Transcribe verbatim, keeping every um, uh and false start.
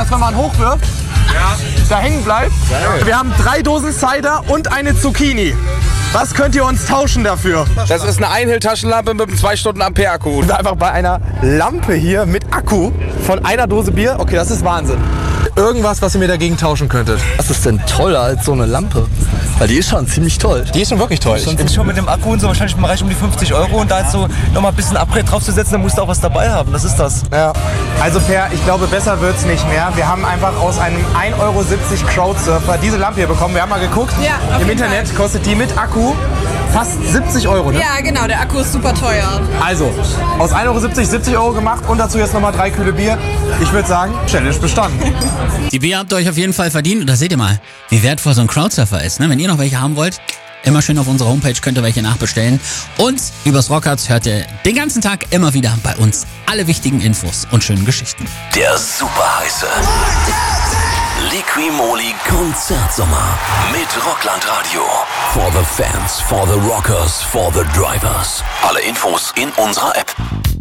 dass wenn man hochwirft, ja. da hängen bleibt. Geil. Wir haben drei Dosen Cider und eine Zucchini. Was könnt ihr uns tauschen dafür? Das ist eine Einhill-Taschenlampe mit einem zwei Stunden Ampere Akku. Wir sind einfach bei einer Lampe hier mit Akku von einer Dose Bier. Okay, das ist Wahnsinn. Irgendwas, was ihr mir dagegen tauschen könntet. Was ist denn toller als so eine Lampe? Weil die ist schon ziemlich toll. Die ist schon wirklich toll. Ich bin schon mit dem Akku und so wahrscheinlich im Bereich um die fünfzig Euro. Und da jetzt so nochmal ein bisschen Upgrade draufzusetzen, dann musst du auch was dabei haben. Das ist das. Ja. Also Per, ich glaube, besser wird's nicht mehr. Wir haben einfach aus einem ein Euro siebzig Crowdsurfer diese Lampe hier bekommen. Wir haben mal geguckt. Ja, im Internet Fall. Kostet die mit Akku fast siebzig Euro, ne? Ja, genau. Der Akku ist super teuer. Also, aus ein Euro siebzig, siebzig Euro gemacht und dazu jetzt nochmal drei Kühle Bier. Ich würde sagen, Challenge bestanden. Die Bier habt ihr euch auf jeden Fall verdient. Und da seht ihr mal, wie wertvoll so ein Crowdsurfer ist. Ne? Wenn ihr noch welche haben wollt, immer schön auf unserer Homepage, könnt ihr welche nachbestellen. Und übers Rockharz hört ihr den ganzen Tag immer wieder bei uns alle wichtigen Infos und schönen Geschichten. Der super heiße Liqui-Moly Konzertsommer mit Rockland Radio. For the fans, for the rockers, for the drivers. Alle Infos in unserer App.